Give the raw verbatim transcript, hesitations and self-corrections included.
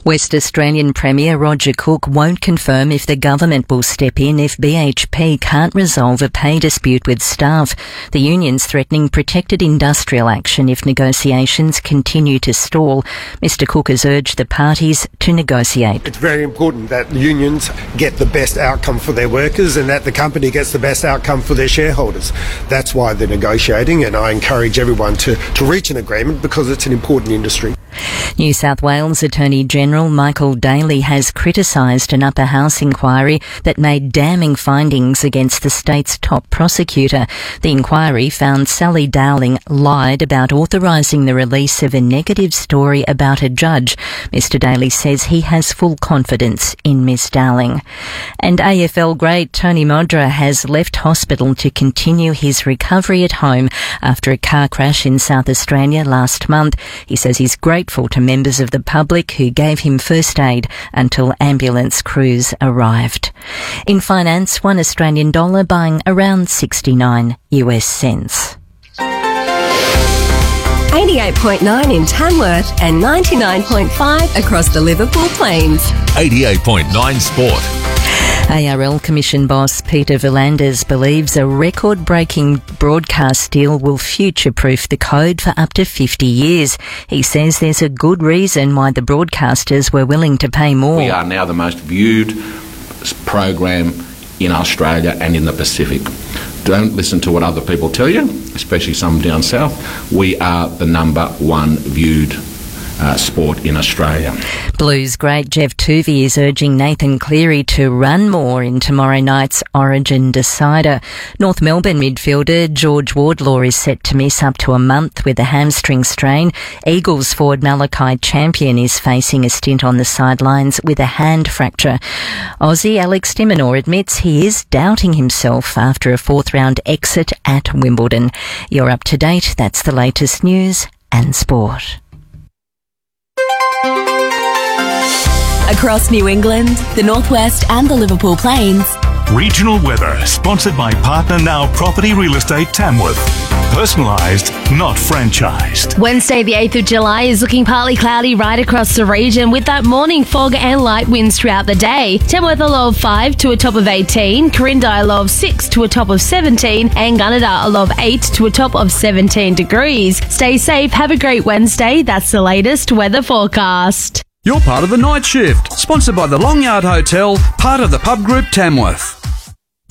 West Australian Premier Roger Cook won't confirm if the government will step in if B H P can't resolve a pay dispute with staff. The union's threatening protected industrial action if negotiations continue to stall. Mister Cook has urged the parties to negotiate. It's very important that the unions get the best outcome for their workers and that the company gets the best outcome for their shareholders. That's why they're negotiating, and I encourage everyone to, to reach an agreement because it's an important industry. New South Wales Attorney General Michael Daly has criticised an upper house inquiry that made damning findings against the state's top prosecutor. The inquiry found Sally Dowling lied about authorising the release of a negative story about a judge. Mister Daly says he has full confidence in Miss Dowling. And A F L great Tony Modra has left hospital to continue his recovery at home after a car crash in South Australia last month. He says he's grateful to members of the public who gave him first aid until ambulance crews arrived. In finance, one Australian dollar buying around sixty-nine U S cents. eighty-eight point nine in Tamworth and ninety-nine point five across the Liverpool Plains. eighty-eight point nine Sport. A R L Commission boss Peter V'landers believes a record-breaking broadcast deal will future-proof the code for up to fifty years. He says there's a good reason why the broadcasters were willing to pay more. We are now the most viewed program in Australia and in the Pacific. Don't listen to what other people tell you, especially some down south. We are the number one viewed Uh, sport in Australia. Blues great Jeff Tuvey is urging Nathan Cleary to run more in tomorrow night's Origin decider. North Melbourne midfielder George Wardlaw is set to miss up to a month with a hamstring strain. Eagles forward Malachi Champion is facing a stint on the sidelines with a hand fracture. Aussie Alex de Minaur admits he is doubting himself after a fourth round exit at Wimbledon. You're up to date. That's the latest news and sport. Across New England, the Northwest and the Liverpool Plains. Regional weather, sponsored by Partner Now Property Real Estate Tamworth. Personalised, not franchised. Wednesday the eighth of July is looking partly cloudy right across the region with that morning fog and light winds throughout the day. Tamworth a low of five to a top of eighteen, Corinda a low of six to a top of seventeen, and Gunnedah a low of eight to a top of seventeen degrees. Stay safe, have a great Wednesday. That's the latest weather forecast. You're part of the night shift, sponsored by the Long Yard Hotel, part of the Pub Group Tamworth.